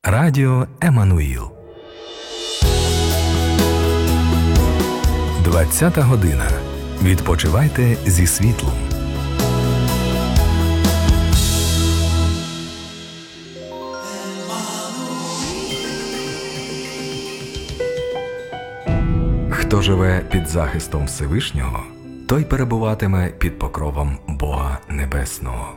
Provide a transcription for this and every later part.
Радіо Еммануїл. 20-та година. Відпочивайте зі світлом. Хто живе під захистом Всевишнього, той перебуватиме під покровом Бога Небесного.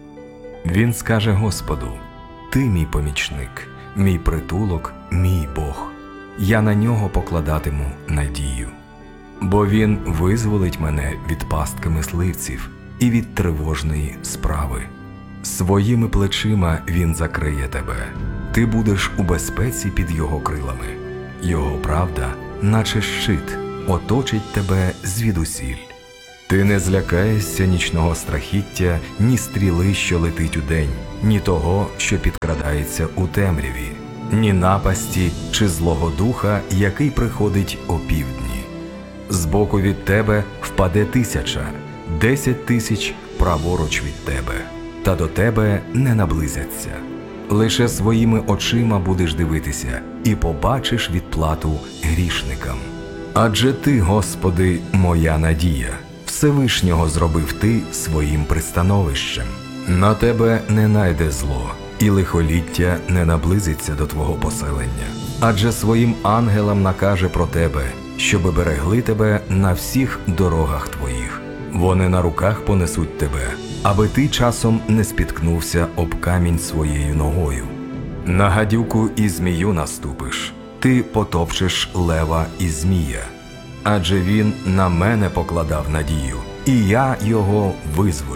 Він скаже Господу: «Ти мій помічник, мій притулок, мій Бог. Я на нього покладатиму надію. Бо він визволить мене від пастки мисливців і від тривожної справи. Своїми плечима він закриє тебе. Ти будеш у безпеці під його крилами. Його правда, наче щит, оточить тебе звідусіль. Ти не злякаєшся нічного страхіття, ні стріли, що летить удень, ні того, що підкрадається у темряві, ні напасті чи злого духа, який приходить опівдні. Збоку від тебе впаде 1000, 10 000 праворуч від тебе, та до тебе не наблизяться. Лише своїми очима будеш дивитися і побачиш відплату грішникам. Адже ти, Господи, моя надія. Всевишнього зробив ти своїм пристановищем. На тебе не найде зло, і лихоліття не наблизиться до твого поселення. Адже своїм ангелам накаже про тебе, щоби берегли тебе на всіх дорогах твоїх. Вони на руках понесуть тебе, аби ти часом не спіткнувся об камінь своєю ногою. На гадюку і змію наступиш, ти потопчеш лева і змія. Адже він на мене покладав надію, і я його визволю.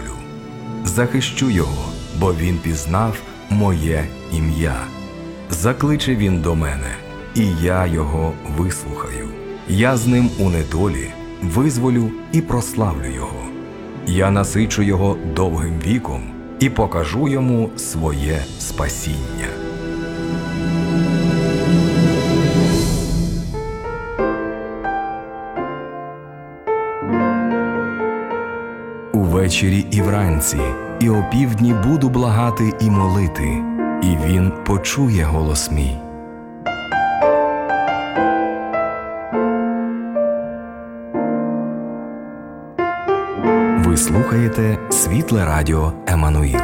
Захищу його, бо він пізнав моє ім'я. Закличе він до мене, і я його вислухаю. Я з ним у недолі визволю і прославлю його. Я насичу його довгим віком і покажу йому своє спасіння. Увечері і вранці, і опівдні буду благати і молити, і він почує голос мій. Ви слухаєте Світле Радіо Еммануїл.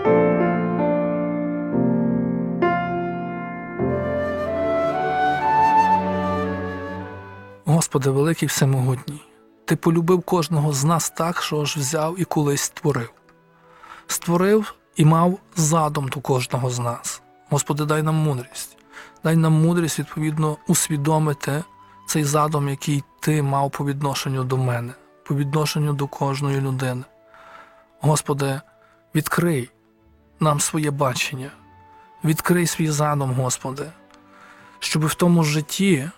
Господи, великий всемогутній, Ти полюбив кожного з нас так, що аж взяв і колись створив. Створив і мав задум до кожного з нас. Господи, дай нам мудрість. Дай нам мудрість, відповідно, усвідомити цей задум, який Ти мав по відношенню до мене, по відношенню до кожної людини. Господи, відкрий нам своє бачення, відкрий свій задум, Господи, щоб в тому житті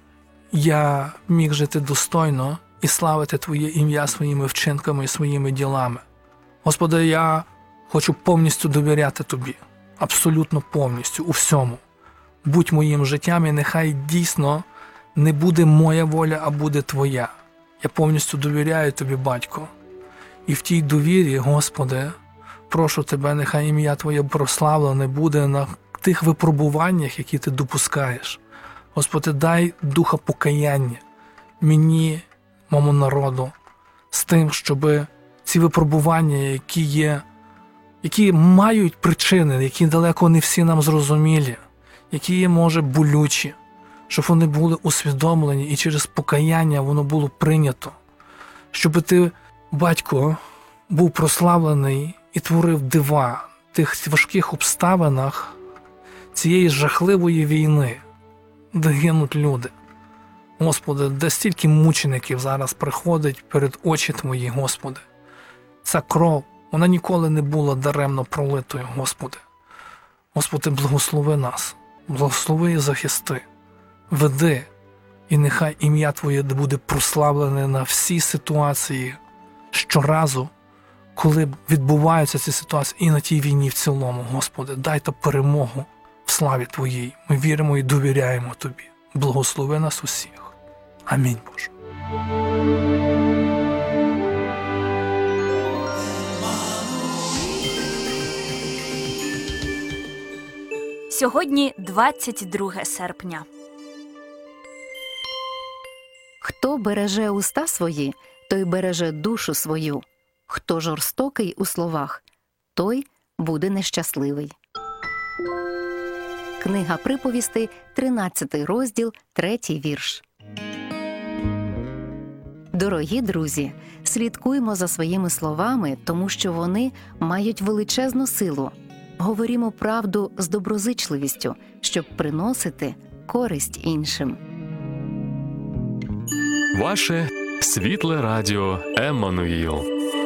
я міг жити достойно і славити Твоє ім'я своїми вчинками і своїми ділами. Господи, я хочу повністю довіряти Тобі, абсолютно повністю, у всьому. Будь моїм життям, і нехай дійсно не буде моя воля, а буде Твоя. Я повністю довіряю Тобі, Батько. І в тій довірі, Господи, прошу Тебе, нехай ім'я Твоє прославлене буде на тих випробуваннях, які Ти допускаєш. Господи, дай духа покаяння мені, моєму народу, з тим, щоб ці випробування, які мають причини, які далеко не всі нам зрозумілі, які є, може, болючі, щоб вони були усвідомлені і через покаяння воно було прийнято. Щоб Ти, Батько, був прославлений і творив дива в тих важких обставинах цієї жахливої війни, де гинуть люди. Господи, де стільки мучеників зараз приходить перед очі Твої, Господи. Ця кров, вона ніколи не була даремно пролитою, Господи. Господи, благослови нас, благослови і захисти, веди, і нехай ім'я Твоє буде прославлене на всі ситуації щоразу, коли відбуваються ці ситуації, і на тій війні в цілому, Господи. Дай та перемогу в славі Твоїй. Ми віримо і довіряємо Тобі. Благослови нас усіх. Амінь, Боже. Сьогодні 22 серпня. Хто береже уста свої, той береже душу свою. Хто жорстокий у словах, той буде нещасливий. Книга Приповістей, 13 розділ, 3 вірш. Дорогі друзі, слідкуймо за своїми словами, тому що вони мають величезну силу. Говорімо правду з доброзичливістю, щоб приносити користь іншим. Ваше світле радіо Еммануїл.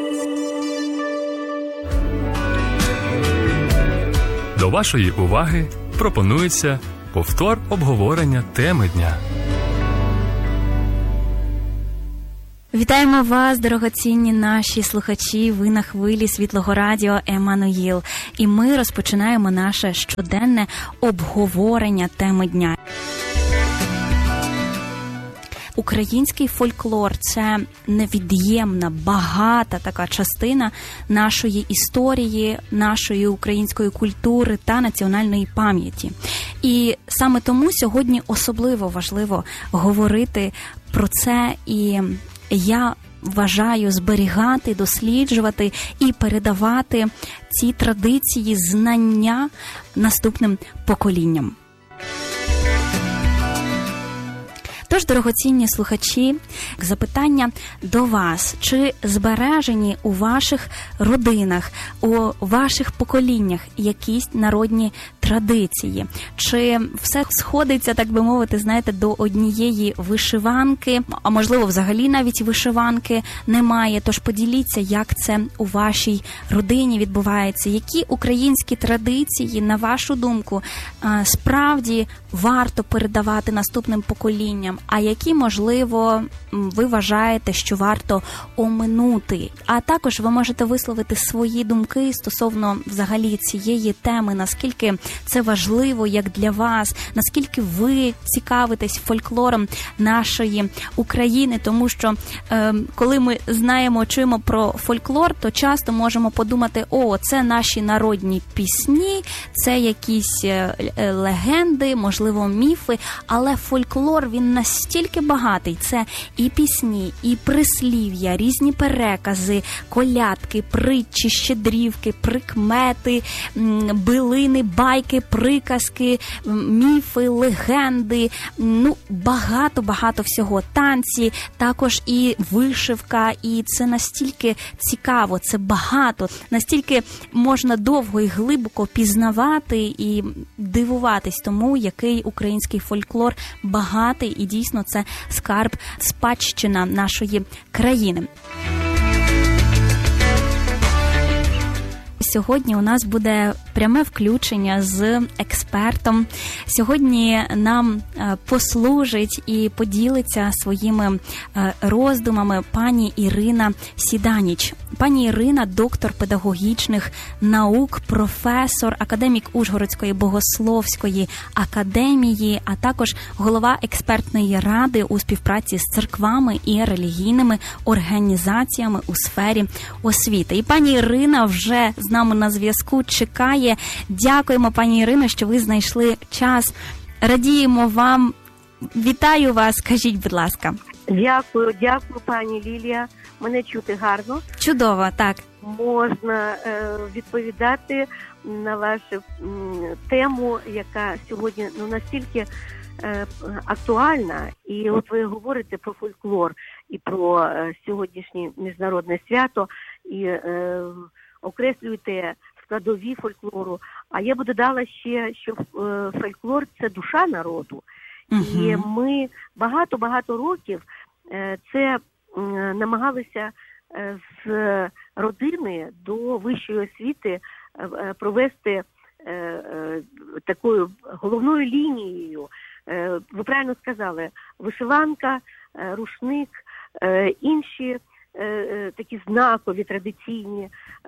До вашої уваги пропонується повтор обговорення теми дня. Вітаємо вас, дорогоцінні наші слухачі, ви на хвилі Світлого радіо Еммануїл. І ми розпочинаємо наше щоденне обговорення теми дня. Український фольклор – це невід'ємна, багата така частина нашої історії, нашої української культури та національної пам'яті. І саме тому сьогодні особливо важливо говорити про це, і я вважаю зберігати, досліджувати і передавати ці традиції, знання наступним поколінням. Тож, дорогоцінні слухачі, запитання до вас. Чи збережені у ваших родинах, у ваших поколіннях якісь народні традиції? Чи все сходиться, так би мовити, знаєте, до однієї вишиванки, а можливо взагалі навіть вишиванки немає? Тож поділіться, як це у вашій родині відбувається. Які українські традиції, на вашу думку, справді варто передавати наступним поколінням? А які, можливо, ви вважаєте, що варто оминути? А також ви можете висловити свої думки стосовно взагалі цієї теми, наскільки це важливо як для вас, наскільки ви цікавитесь фольклором нашої України, тому що коли ми знаємо, чуємо про фольклор, то часто можемо подумати, це наші народні пісні, це якісь легенди, можливо, міфи, але фольклор, він настільки багатий. Це і пісні, і прислів'я, різні перекази, колядки, притчі, щедрівки, прикмети, билини, байки, приказки, міфи, легенди, багато всього. Танці, також і вишивка, і це настільки цікаво, це багато, настільки можна довго і глибоко пізнавати і дивуватись тому, який український фольклор багатий, і дійсно це скарб, спадщина нашої країни. Сьогодні у нас буде пряме включення з експертом. Сьогодні нам послужить і поділиться своїми роздумами пані Ірина Сіданіч. Пані Ірина – доктор педагогічних наук, професор, академік Ужгородської богословської академії, а також голова експертної ради у співпраці з церквами і релігійними організаціями у сфері освіти. І пані Ірина вже з нами на зв'язку чекає. Дякуємо, пані Ірино, що ви знайшли час. Радіємо вам. Вітаю вас, скажіть, будь ласка. Дякую, пані Лілія. Мене чути гарно? Чудово, так. Можна відповідати на вашу тему, яка сьогодні настільки актуальна. І от ви говорите про фольклор і про сьогоднішнє міжнародне свято, і окреслюєте складові фольклору. А я б додала ще, що фольклор – це душа народу. І ми багато років це намагалися з родини до вищої освіти провести такою головною лінією. Ви правильно сказали, вишиванка, рушник, інші такі знакові, традиційні,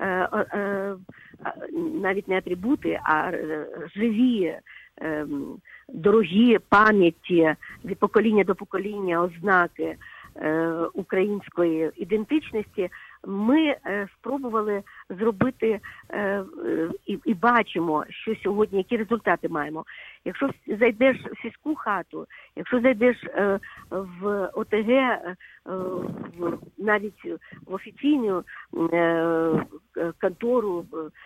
навіть не атрибути, а живі, дорогі пам'яті від покоління до покоління ознаки української ідентичності, Ми спробували зробити і бачимо, що сьогодні, які результати маємо. Якщо зайдеш в сільську хату, якщо зайдеш в ОТГ, навіть в офіційну контору,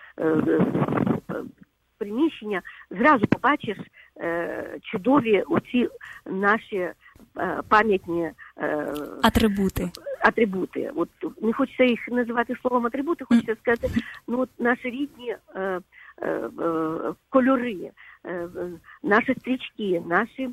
приміщення, зразу побачиш чудові оці наші пам'ятні атрибути. От не хочеться їх називати словом атрибути, хочеться сказати, наші рідні кольори, наші стрічки, наші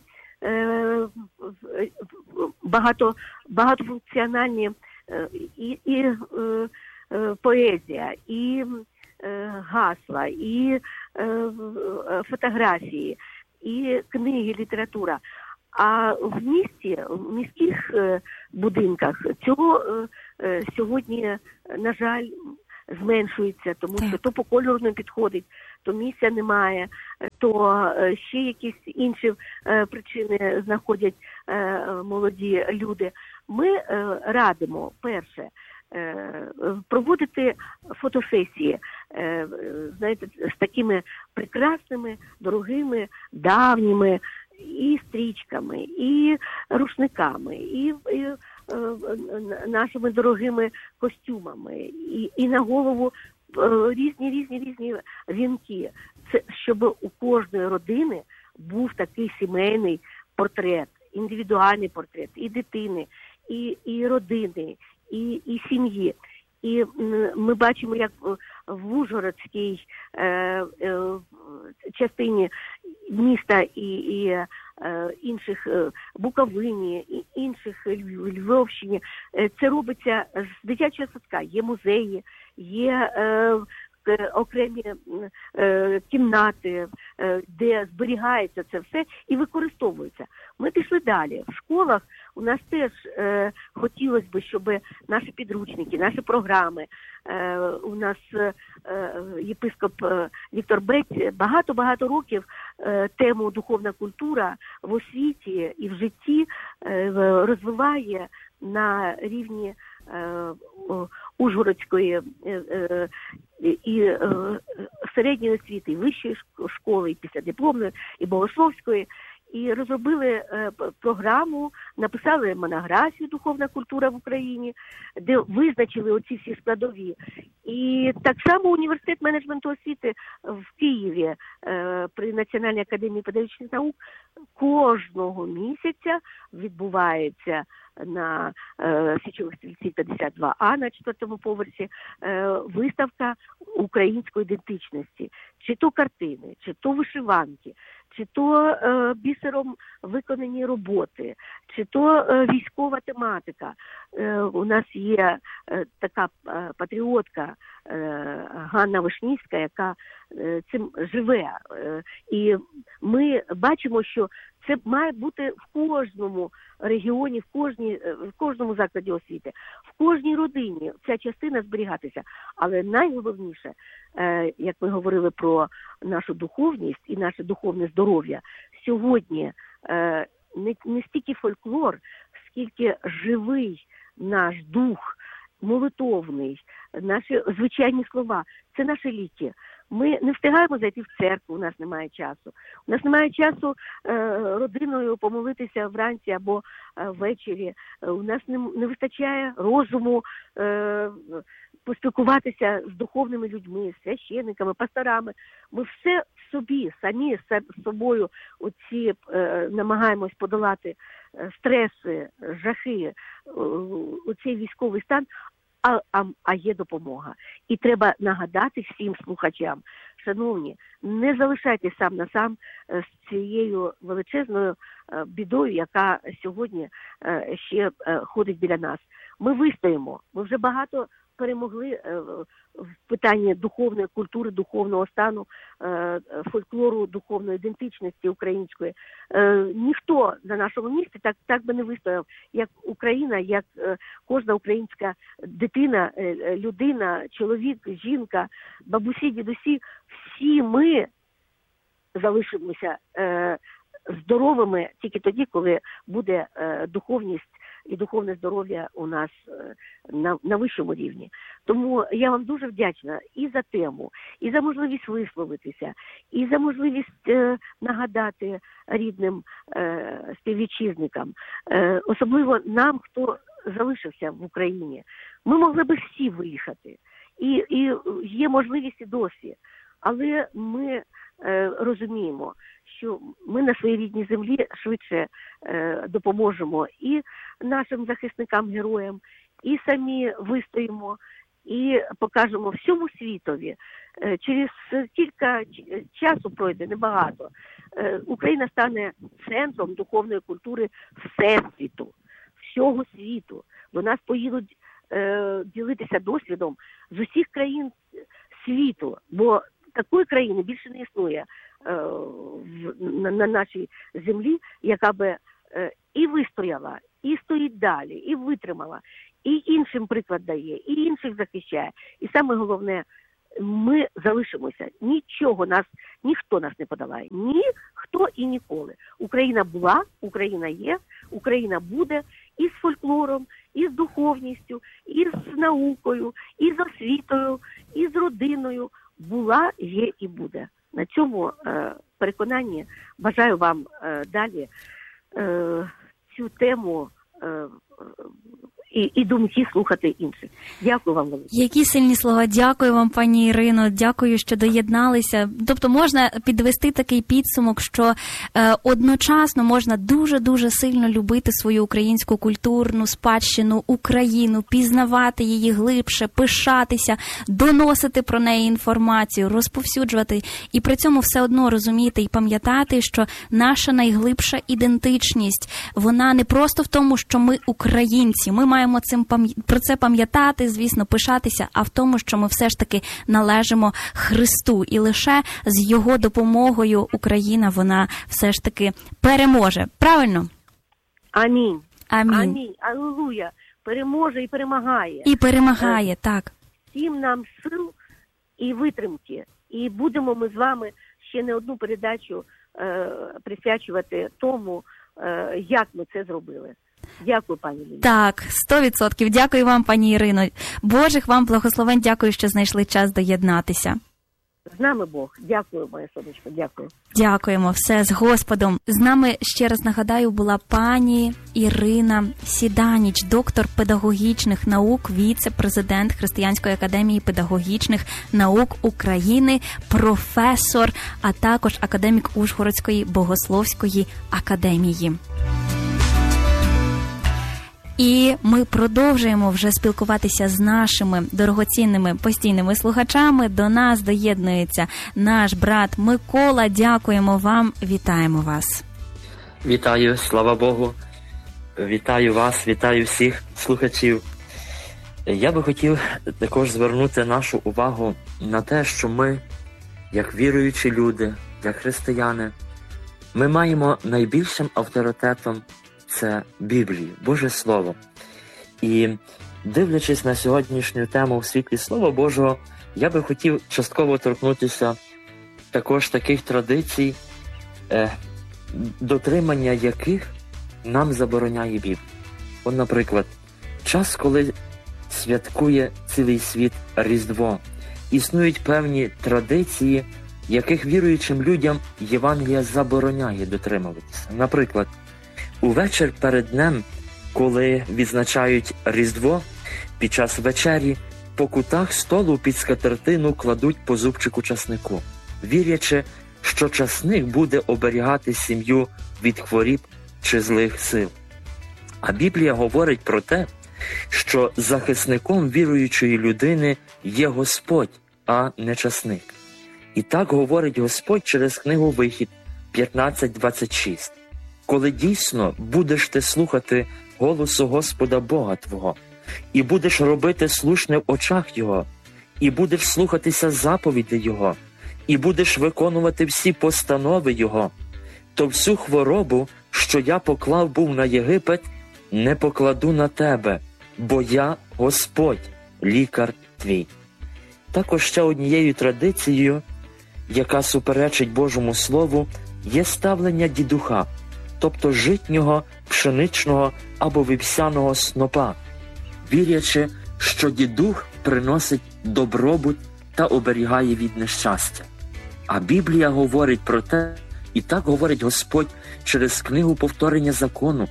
багатофункціональні і поезія, і гасла, і фотографії, і книги, література. А в міських будинках цього сьогодні, на жаль, зменшується, тому що то по кольору не підходить, то місця немає, то ще якісь інші причини знаходять молоді люди. Ми радимо, перше, проводити фотосесії, знаєте, з такими прекрасними, дорогими, давніми і стрічками, і рушниками, і нашими дорогими костюмами, і на голову різні вінки. Це щоб у кожної родини був такий сімейний портрет, індивідуальний портрет і дитини, і родини, і сім'ї. І ми бачимо, як в Ужгородській частині міста і інших Буковині, і інших Львовщині, це робиться з дитячого садка. Є музеї, є окремі кімнати, де зберігається це все і використовується. Ми пішли далі. В школах у нас теж хотілося б, щоб наші підручники, наші програми, у нас єпископ Віктор Бець багато років тему духовна культура в освіті і в житті розвиває на рівні Ужгородської і середньої освіти, і вищої школи, і післядипломної, і богословської. І розробили програму, написали монографію «Духовна культура в Україні», де визначили оці всі складові. І так само університет менеджменту освіти в Києві при Національній академії педагогічних наук кожного місяця відбувається на Січових стрільців 52А на 4-му поверсі виставка української ідентичності. Чи то картини, чи то вишиванки, чи то бісером виконані роботи, чи то військова тематика. У нас є така патріотка Ганна Вишнівська, яка цим живе. І ми бачимо, що це має бути в кожному регіоні, в кожному закладі освіти, в кожній родині ця частина зберігатися. Але найголовніше, як ми говорили про нашу духовність і наше духовне здоров'я, сьогодні не стільки фольклор, скільки живий наш дух, молитовний, наші звичайні слова. Це наші ліки. Ми не встигаємо зайти в церкву, у нас немає часу. У нас немає часу родиною помолитися вранці або ввечері. У нас не вистачає розуму поспілкуватися з духовними людьми, священниками, пасторами. Ми все в собі, самі з собою оці намагаємось подолати стреси, жахи, оцей військовий стан, а є допомога. І треба нагадати всім слухачам, шановні, не залишайтесь сам на сам з цією величезною бідою, яка сьогодні ще ходить біля нас. Ми вистоїмо, ми вже багато перемогли в питанні духовної культури, духовного стану, фольклору, духовної ідентичності української. Ніхто на нашому місці так би не вистояв, як Україна, як кожна українська дитина, людина, чоловік, жінка, бабусі, дідусі. Всі ми залишимося здоровими тільки тоді, коли буде духовність і духовне здоров'я у нас на вищому рівні. Тому я вам дуже вдячна і за тему, і за можливість висловитися, і за можливість нагадати рідним співвітчизникам, особливо нам, хто залишився в Україні. Ми могли би всі виїхати, і є можливість і досі, але ми розуміємо, що ми на своїй рідній землі швидше допоможемо і нашим захисникам-героям, і самі вистоїмо, і покажемо всьому світові. Через кілька часу пройде, небагато, Україна стане центром духовної культури всесвіту, всього світу. До нас поїдуть ділитися досвідом з усіх країн світу, бо такої країни більше не існує на нашій землі, яка би і вистояла, і стоїть далі, і витримала, і іншим приклад дає, і інших захищає. І саме головне, ми залишимося. Ніхто нас не подолає. Ніхто і ніколи. Україна була, Україна є, Україна буде і з фольклором, і з духовністю, і з наукою, і з освітою, і з родиною. Була, є і буде. На цьому переконанні бажаю вам далі цю тему і думки слухати інших. Дякую вам велике. Які сильні слова. Дякую вам, пані Ірино. Дякую, що доєдналися. Тобто можна підвести такий підсумок, що одночасно можна дуже-дуже сильно любити свою українську культурну спадщину, Україну, пізнавати її глибше, пишатися, доносити про неї інформацію, розповсюджувати. І при цьому все одно розуміти і пам'ятати, що наша найглибша ідентичність, вона не просто в тому, що ми українці. Ми маємо про це пам'ятати, звісно, пишатися, а в тому, що ми все ж таки належимо Христу. І лише з його допомогою Україна, вона все ж таки переможе. Правильно? Амінь. Амінь. Амінь. Алілуя. Переможе і перемагає. І перемагає, так. Всім нам сил і витримки. І будемо ми з вами ще не одну передачу присвячувати тому, як ми це зробили. Дякую, пані Лілія. Так, 100%. Дякую вам, пані Ірино. Божих вам благословень. Дякую, що знайшли час доєднатися. З нами Бог. Дякую, моє сонечко. Дякую. Дякуємо. Все з Господом. З нами, ще раз нагадаю, була пані Ірина Сіданіч, доктор педагогічних наук, віце-президент Християнської академії педагогічних наук України, професор, а також академік Ужгородської богословської академії. І ми продовжуємо вже спілкуватися з нашими дорогоцінними постійними слухачами. До нас доєднується наш брат Микола. Дякуємо вам, вітаємо вас. Вітаю, слава Богу. Вітаю вас, вітаю всіх слухачів. Я би хотів також звернути нашу увагу на те, що ми, як віруючі люди, як християни, ми маємо найбільшим авторитетом це Біблію, Боже Слово. І дивлячись на сьогоднішню тему в світлі Слова Божого, я би хотів частково торкнутися також таких традицій, дотримання яких нам забороняє Біблія. От, наприклад, час, коли святкує цілий світ Різдво, існують певні традиції, яких віруючим людям Євангелія забороняє дотримуватися. Наприклад, увечір перед днем, коли відзначають Різдво, під час вечері по кутах столу під скатертину кладуть по зубчику часнику, вірячи, що часник буде оберігати сім'ю від хворіб чи злих сил. А Біблія говорить про те, що захисником віруючої людини є Господь, а не часник. І так говорить Господь через книгу Вихід 15:26. Коли дійсно будеш ти слухати голосу Господа Бога твого, і будеш робити слушне в очах Його, і будеш слухатися заповідей Його, і будеш виконувати всі постанови Його, то всю хворобу, що я поклав був на Єгипет, не покладу на тебе, бо я Господь, лікар твій. Також ще однією традицією, яка суперечить Божому Слову, є ставлення дідуха, тобто житнього, пшеничного або вівсяного снопа, вірячи, що дідух приносить добробут та оберігає від нещастя. А Біблія говорить про те, і так говорить Господь через книгу повторення закону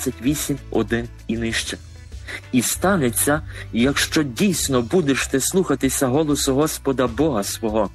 28:1 і нижче. І станеться, якщо дійсно будеш ти слухатися голосу Господа Бога свого,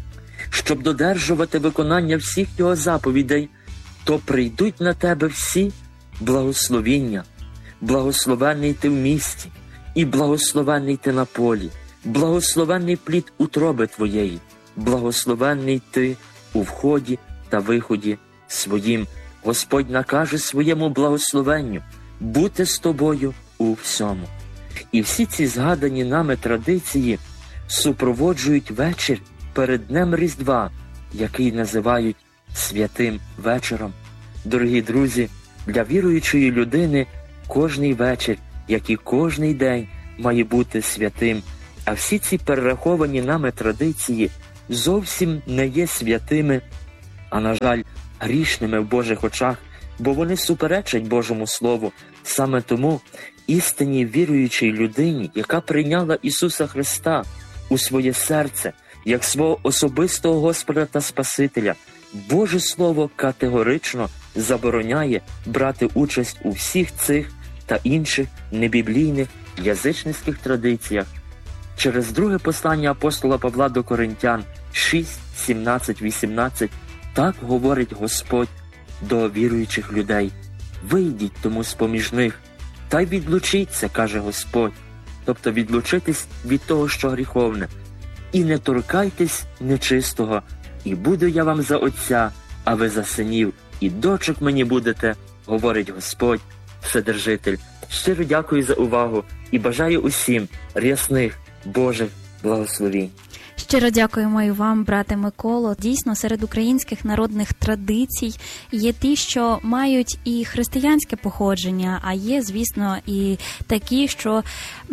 щоб додержувати виконання всіх його заповідей, то прийдуть на тебе всі благословіння. Благословенний ти в місті, і благословенний ти на полі, благословенний плід утроби твоєї, благословенний ти у вході та виході своїм. Господь накаже своєму благословенню бути з тобою у всьому. І всі ці згадані нами традиції супроводжують вечір перед Днем Різдва, який називають Святим вечором. Дорогі друзі, для віруючої людини кожний вечір, як і кожний день, має бути святим. А всі ці перераховані нами традиції зовсім не є святими, а, на жаль, грішними в Божих очах, бо вони суперечать Божому Слову. Саме тому істинній віруючій людині, яка прийняла Ісуса Христа у своє серце, як свого особистого Господа та Спасителя, Боже Слово категорично забороняє брати участь у всіх цих та інших небіблійних язичницьких традиціях. Через друге послання апостола Павла до Коринтян 6, 17, 18 так говорить Господь до віруючих людей: «Вийдіть тому з-поміж них, та й відлучіться, каже Господь», тобто відлучитись від того, що гріховне, «і не торкайтесь нечистого, і буду я вам за отця, а ви за синів, і дочок мені будете, говорить Господь, Вседержитель». Щиро дякую за увагу і бажаю усім рясних Божих благословінь. Щиро дякуємо і вам, брате Миколо. Дійсно, серед українських народних традицій є ті, що мають і християнське походження, а є, звісно, і такі, що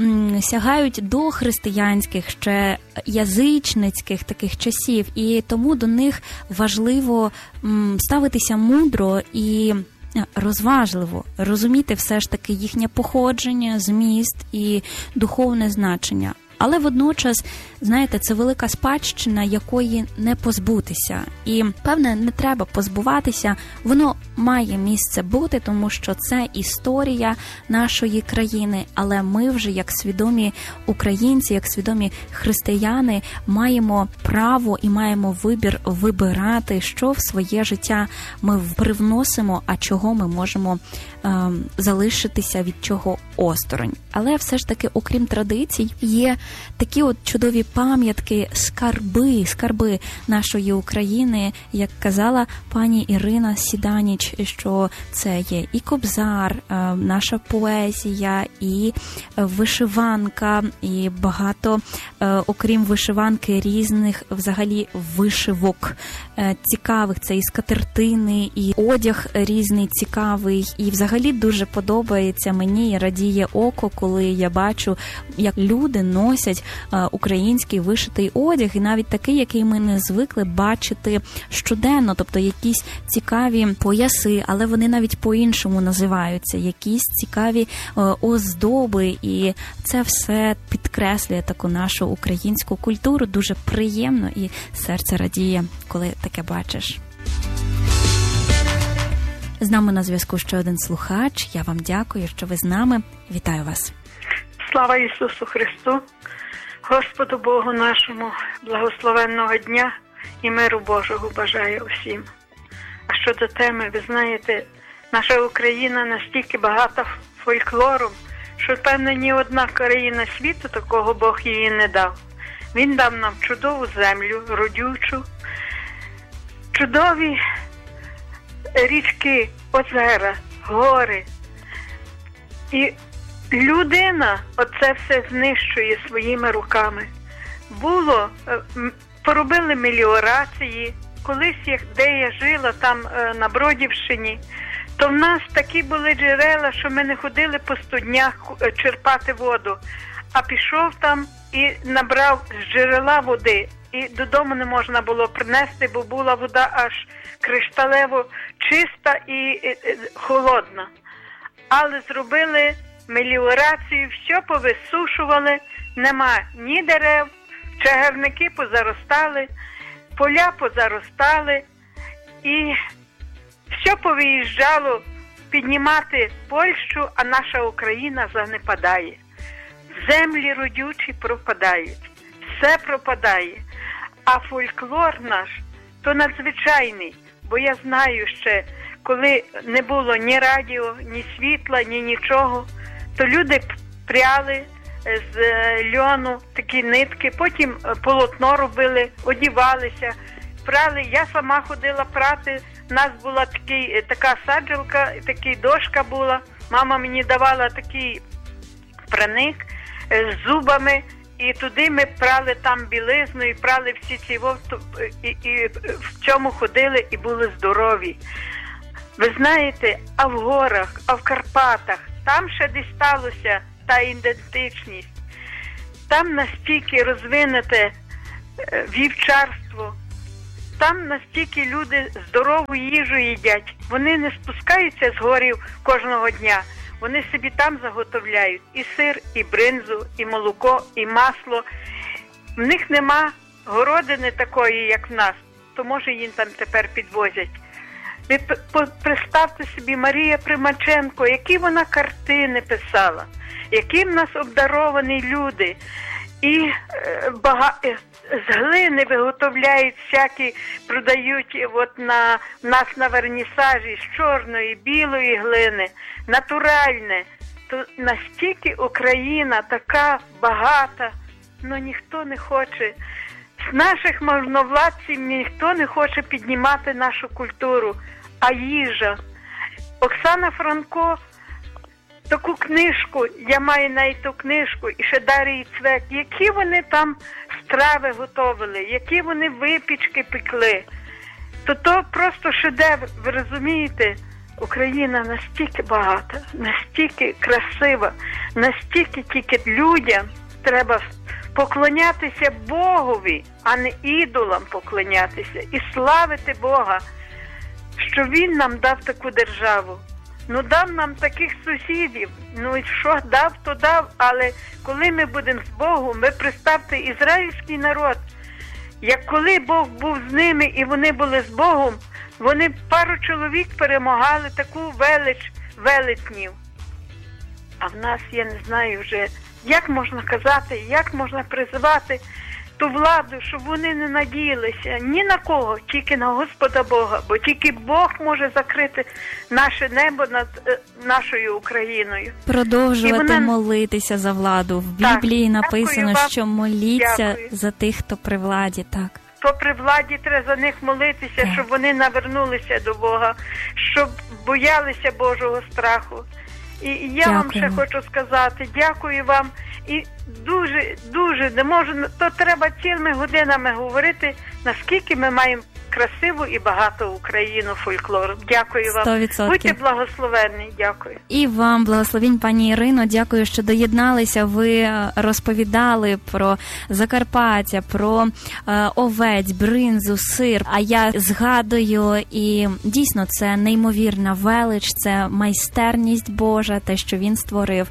сягають до християнських, ще язичницьких таких часів. І тому до них важливо ставитися мудро і розважливо, розуміти все ж таки їхнє походження, зміст і духовне значення. Але водночас, знаєте, це велика спадщина, якої не позбутися. І, певне, не треба позбуватися, воно має місце бути, тому що це історія нашої країни. Але ми вже, як свідомі українці, як свідомі християни, маємо право і маємо вибір вибирати, що в своє життя ми привносимо, а чого ми можемо залишитися, від чого осторонь. Але все ж таки, окрім традицій, є такі от чудові пам'ятки, скарби нашої України, як казала пані Ірина Сіданіч, що це є і кобзар, наша поезія, і вишиванка, і багато, окрім вишиванки, різних взагалі вишивок цікавих. Це і скатертини, і одяг різний цікавий. І взагалі дуже подобається мені і радіє око, коли я бачу, як люди носять український вишитий одяг, і навіть такий, який ми не звикли бачити щоденно, тобто якісь цікаві пояси, але вони навіть по-іншому називаються, якісь цікаві оздоби, і це все підкреслює таку нашу українську культуру. Дуже приємно і серце радіє, коли таке бачиш. З нами на зв'язку ще один слухач. Я вам дякую, що ви з нами. Вітаю вас. Слава Ісусу Христу, Господу Богу нашому, благословенного дня і миру Божого бажаю усім. А щодо теми, ви знаєте, наша Україна настільки багата фольклором, що, певно, ні одна країна світу такого Бог її не дав. Він дав нам чудову землю, родючу, чудові річки, озера, гори. І людина оце все знищує своїми руками. Поробили меліорації. Колись, де я жила, там на Бродівщині, то в нас такі були джерела, що ми не ходили по студнях черпати воду, а пішов там і набрав з джерела води. і додому не можна було принести, бо була вода аж кришталево чиста і холодна. Але зробили меліорацію, все повисушували, нема ні дерев, чагарники позаростали, поля позаростали, і все повиїжджало піднімати Польщу, а наша Україна занепадає. Землі родючі пропадають, все пропадає. А фольклор наш то надзвичайний, бо я знаю ще, коли не було ні радіо, ні світла, ні нічого, то люди пряли з льону такі нитки, потім полотно робили, одівалися, прали. Я сама ходила прати, у нас була така саджалка, така дошка була, мама мені давала такий праник з зубами, і туди ми прали там білизну, і прали всі ці і в цьому ходили, і були здорові. Ви знаєте, а в горах, а в Карпатах, там ще десь сталося та ідентичність. Там настільки розвинуте вівчарство, там настільки люди здорову їжу їдять. Вони не спускаються з горів кожного дня. Вони собі там заготовляють і сир, і бринзу, і молоко, і масло. В них нема городини такої, як в нас, то може їм там тепер підвозять. Ви представте собі, Марія Примаченко, які вона картини писала, які в нас обдаровані люди. І з глини виготовляють всякі, продають от нас на вернісажі з чорної, білої глини, натуральне. То настільки Україна така багата, але ніхто не хоче. З наших можновладців ніхто не хоче піднімати нашу культуру. А їжа. Оксана Франко таку книжку, я маю навіть ту книжку, і ще Дар'ї Цвек, які вони там страви готовили, які вони випічки пекли. То просто шедевр, ви розумієте? Україна настільки багата, настільки красива, настільки тільки людям треба поклонятися Богові, а не ідолам поклонятися і славити Бога, що Він нам дав таку державу. Ну, дав нам таких сусідів, ну і що дав, то дав, але коли ми будемо з Богом, ви представте, ізраїльський народ, як коли Бог був з ними і вони були з Богом, вони пару чоловік перемагали таку велич велетнів. А в нас, я не знаю вже, як можна казати, як можна призивати ту владу, щоб вони не надіялися ні на кого, тільки на Господа Бога, бо тільки Бог може закрити наше небо над нашою Україною. Продовжувати молитися за владу. В Біблії написано, що моліться за тих, хто при владі, так. То при владі треба за них молитися, щоб вони навернулися до Бога, щоб боялися Божого страху. І я вам ще хочу сказати, дякую вам. І дуже не можу, то треба цілими годинами говорити, наскільки ми маємо красиву і багату Україну фольклору. Дякую вам. 100%. Будьте благословенні. Дякую. І вам благословінь, пані Ірино. Дякую, що доєдналися. Ви розповідали про Закарпаття, про овець, бринзу, сир. А я згадую, і дійсно це неймовірна велич, це майстерність Божа, те, що Він створив.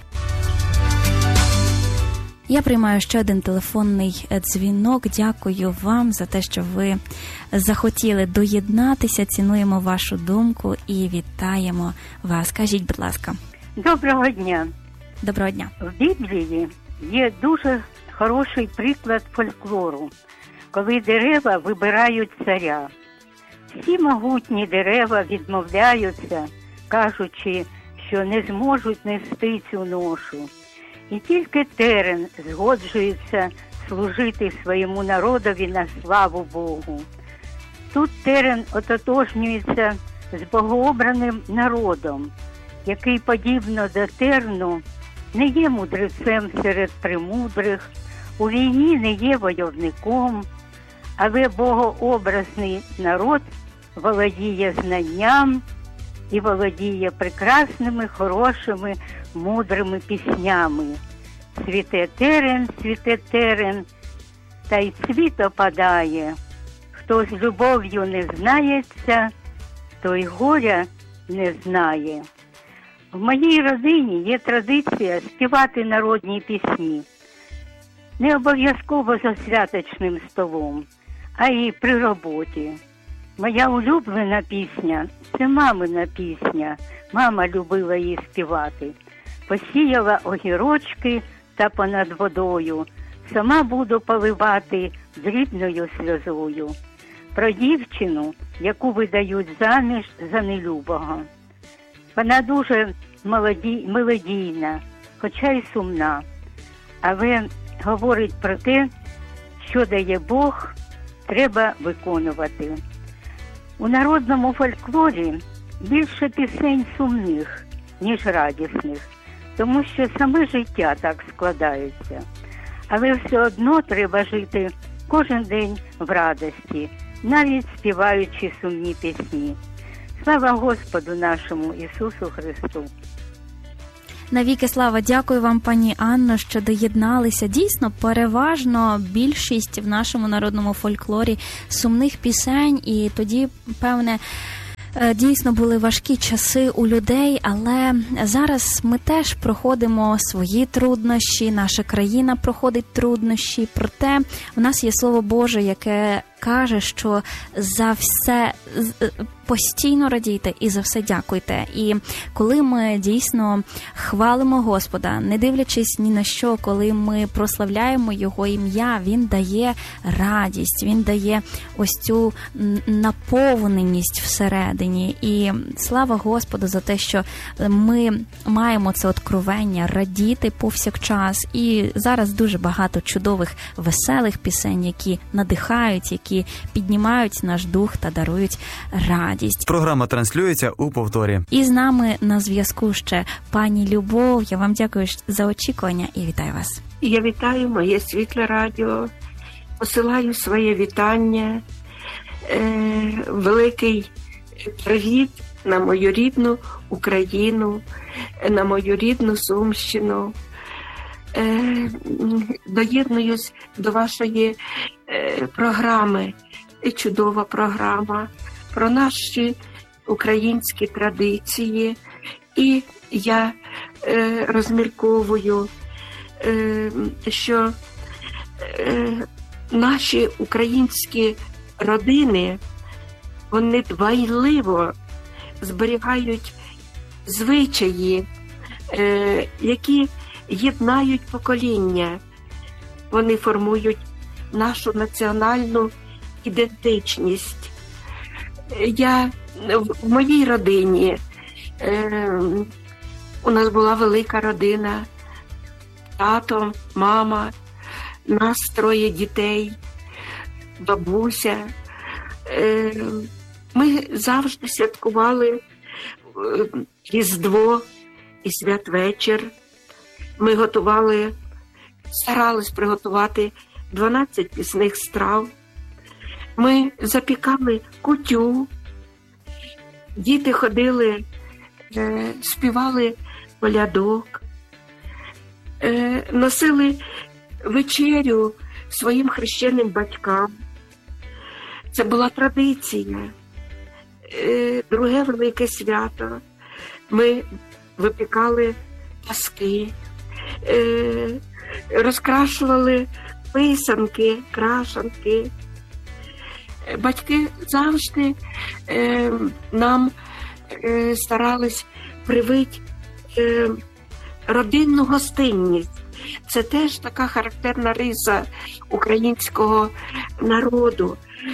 Я приймаю ще один телефонний дзвінок. Дякую вам за те, що ви захотіли доєднатися. Цінуємо вашу думку і вітаємо вас. Кажіть, будь ласка. Доброго дня. Доброго дня. В Біблії є дуже хороший приклад фольклору, коли дерева вибирають царя. Всі могутні дерева відмовляються, кажучи, що не зможуть нести цю ношу. І тільки терен згоджується служити своєму народові на славу Богу. Тут терен ототожнюється з богообраним народом, який, подібно до терну, не є мудрецем серед премудрих, у війні не є войовником, але богообразний народ володіє знанням і володіє прекрасними, хорошими, мудрими піснями. Цвіте терен, та й цвіт опадає. Хто з любов'ю не знається, той горя не знає. В моїй родині є традиція співати народні пісні. Не обов'язково за святочним столом, а й при роботі. Моя улюблена пісня – це мамина пісня. Мама любила її співати. Посіяла огірочки та понад водою. Сама буду поливати дрібною сльозою. Про дівчину, яку видають заміж за нелюбого. Вона дуже мелодійна, хоча й сумна. Але говорить про те, що дає Бог, треба виконувати. У народному фольклорі більше пісень сумних, ніж радісних, тому що саме життя так складається. Але все одно треба жити кожен день в радості, навіть співаючи сумні пісні. Слава Господу нашому Ісусу Христу! Навіки слава, дякую вам, пані Анно, що доєдналися. Дійсно, переважно більшість в нашому народному фольклорі сумних пісень, і тоді, певне, дійсно були важкі часи у людей, але зараз ми теж проходимо свої труднощі, наша країна проходить труднощі, проте в нас є Слово Боже, яке каже, що за все постійно радійте і за все дякуйте. І коли ми дійсно хвалимо Господа, не дивлячись ні на що, коли ми прославляємо Його ім'я, Він дає радість, Він дає ось цю наповненість всередині. І слава Господу за те, що ми маємо це откровення радіти повсякчас. І зараз дуже багато чудових, веселих пісень, які надихають, які піднімають наш дух та дарують радість. Програма транслюється у повторі. І з нами на зв'язку ще пані Любов. Я вам дякую за очікування і вітаю вас. Я вітаю моє світле радіо, посилаю своє вітання, великий привіт на мою рідну Україну, на мою рідну Сумщину. Доєднуюсь до вашої програми, чудова програма про наші українські традиції. І я розмірковую, що наші українські родини, вони дбайливо зберігають звичаї, які єднають покоління. Вони формують нашу національну ідентичність. В моїй родині, у нас була велика родина, тато, мама, нас 3 дітей, бабуся. Ми завжди святкували Різдво і святвечір. Ми старались приготувати 12 пісних страв. Ми запікали кутю, діти ходили, співали колядок, носили вечерю своїм хрещеним батькам. Це була традиція. Друге велике свято. Ми випікали паски, розкрашували писанки, крашанки. Батьки завжди нам старались привити родинну гостинність. Це теж така характерна риса українського народу.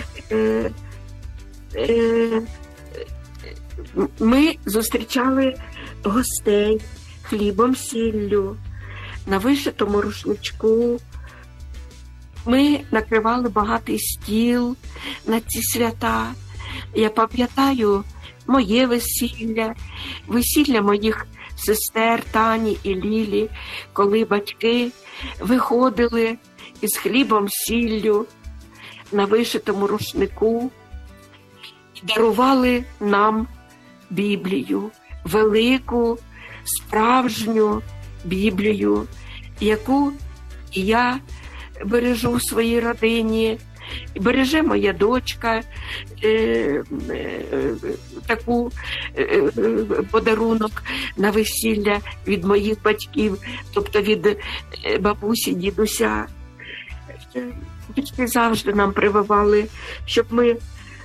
Ми зустрічали гостей хлібом, сіллю, на вишитому рушничку. Ми накривали багатий стіл на ці свята. Я пам'ятаю моє весілля моїх сестер Тані і Лілі, коли батьки виходили із хлібом, сіллю на вишитому рушнику і дарували нам Біблію, велику, справжню Біблію, яку я бережу в своїй родині. Береже моя дочка таку подарунок на весілля від моїх батьків, тобто від бабусі, дідуся. Батьки завжди нам прививали, щоб ми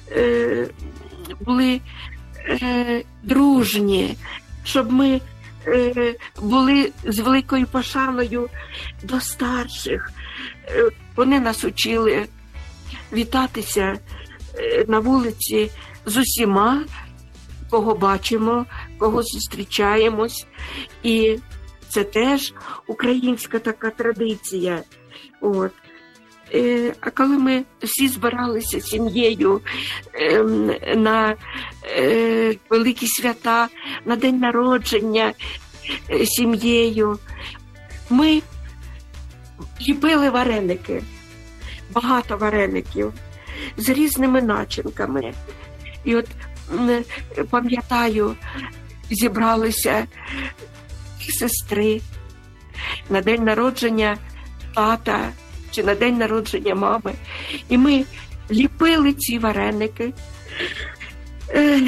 були дружні, щоб ми були з великою пошаною до старших. Вони нас учили вітатися на вулиці з усіма, кого бачимо, кого зустрічаємось. І це теж українська така традиція. От. А коли ми всі збиралися сім'єю на великі свята, на день народження сім'єю, ми ліпили вареники, багато вареників з різними начинками. І от пам'ятаю, зібралися сестри на день народження тата чи на день народження мами. І ми ліпили ці вареники,